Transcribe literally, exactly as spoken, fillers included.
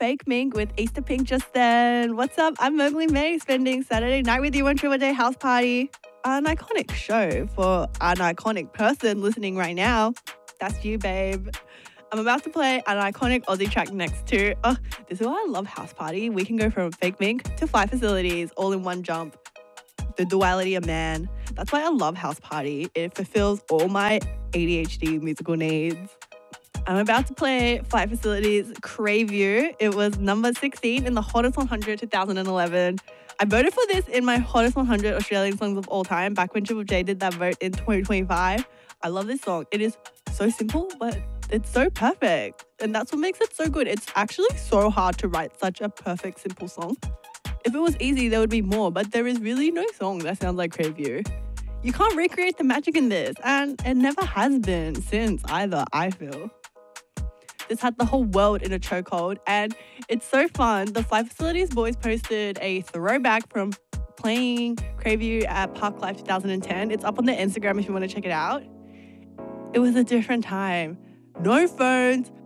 Fake Mink with Easter Pink just then. What's up? I'm Mowgli May, spending Saturday night with you on Triple J House Party. An iconic show for an iconic person listening right now. That's you, babe. I'm about to play an iconic Aussie track next to. Oh, this is why I love House Party. We can go from Fake Mink to Five Facilities all in one jump. The duality of man. That's why I love House Party. It fulfills all my A D H D musical needs. I'm about to play Five Facilities Crave You. It was number sixteen in the Hottest one hundred twenty eleven. I voted for this in my Hottest one hundred Australian songs of all time back when Triple J did that vote in twenty twenty-five. I love this song. It is so simple, but it's so perfect. And that's what makes it so good. It's actually so hard to write such a perfect, simple song. If it was easy, there would be more, but there is really no song that sounds like Crave You. You can't recreate the magic in this, and it never has been since either, I feel. This had the whole world in a chokehold, and it's so fun. The Five Facilities boys posted a throwback from playing Crave You at Park Life twenty ten. It's up on their Instagram if you want to check it out. It was a different time. No phones,